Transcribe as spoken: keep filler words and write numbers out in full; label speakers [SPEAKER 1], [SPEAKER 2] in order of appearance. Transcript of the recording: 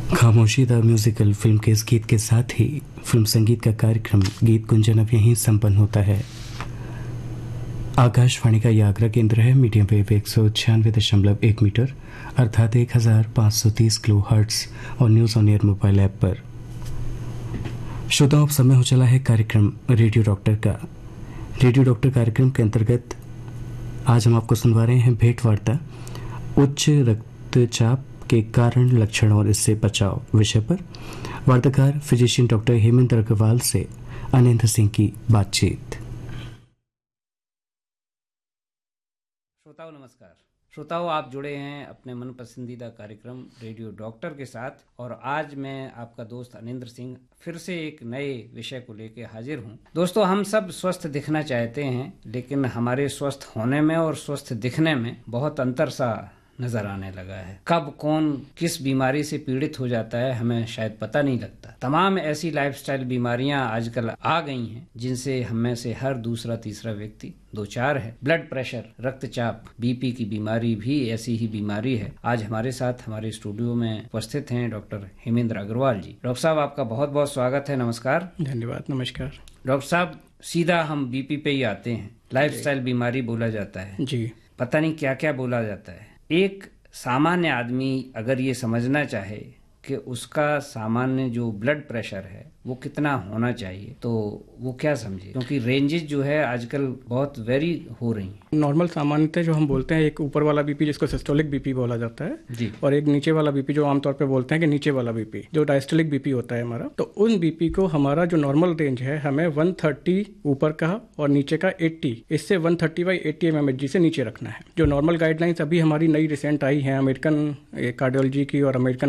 [SPEAKER 1] खामोशी the musical film के इस गीत के साथ ही फिल्म संगीत का कार्यक्रम गीत गुंजन अब यहीं संपन्न होता है। आकाशवाणी का यह आगरा केंद्र है। मीडियम वेव एक सौ छियानवे दशमलव एक मीटर अर्थात एक हजार पाँच सौ तीस किलो हर्ट्स और news on air mobile app पर। श्रोताओं, अब समय हो चला है कार्यक्रम रेडियो डॉक्टर का। रेडियो डॉक्टर कार्यक्रम के अंतर्गत आज हम आपको सुनवा रहे हैं भेंट वार्ता उच्च रक्तचाप के कारण, लक्षण और इससे बचाव विषय पर। वार्ताकार फिजिशियन डॉक्टर हेमेंद्र अग्रवाल से अनिंद्र सिंह की बातचीत।
[SPEAKER 2] श्रोताओं नमस्कार। श्रोताओं, आप जुड़े हैं अपने मन पसंदीदा कार्यक्रम रेडियो डॉक्टर के साथ और आज मैं आपका दोस्त अनिंद्र सिंह फिर से एक नए विषय को लेकर हाजिर हूं। दोस्तों, हम सब स्वस्थ दिखना चाहते हैं, लेकिन हमारे स्वस्थ होने में और स्वस्थ दिखने में बहुत अंतर सा नजर आने लगा है। कब कौन किस बीमारी से पीड़ित हो जाता है हमें शायद पता नहीं लगता। तमाम ऐसी लाइफस्टाइल बीमारियां आजकल आ गई हैं जिनसे हम में से हर दूसरा तीसरा व्यक्ति दो चार है। ब्लड प्रेशर, रक्तचाप, बीपी की बीमारी भी ऐसी ही बीमारी है। आज हमारे साथ हमारे स्टूडियो में उपस्थित हैं डॉक्टर हेमेंद्र अग्रवाल जी। डॉक्टर साहब, आपका बहुत बहुत स्वागत है। नमस्कार।
[SPEAKER 3] धन्यवाद। नमस्कार
[SPEAKER 2] डॉक्टर साहब। सीधा हम बीपी पे ही आते हैं। लाइफस्टाइल बीमारी बोला जाता है जी, पता नहीं क्या क्या बोला जाता है। एक सामान्य आदमी अगर ये समझना चाहे कि उसका सामान्य जो ब्लड प्रेशर है वो कितना होना चाहिए, तो वो क्या समझे? क्योंकि रेंजेस जो है आजकल बहुत वेरी हो रही हैं।
[SPEAKER 3] नॉर्मल सामान्यतः जो हम बोलते हैं, एक ऊपर वाला बीपी जिसको सिस्टोलिक बीपी बोला जाता है
[SPEAKER 2] जी,
[SPEAKER 3] और एक नीचे वाला बीपी जो आमतौर पे बोलते हैं कि नीचे वाला बीपी जो डायस्टोलिक बीपी होता है हमारा। तो उन बीपी को हमारा जो नॉर्मल रेंज है हमें एक सौ तीस ऊपर का और नीचे का अस्सी, इससे एक सौ तीस बाई अस्सी एमएमएचजी से नीचे रखना है। जो नॉर्मल गाइडलाइंस अभी हमारी नई रिसेंट आई है अमेरिकन कार्डियोलॉजी की और अमेरिकन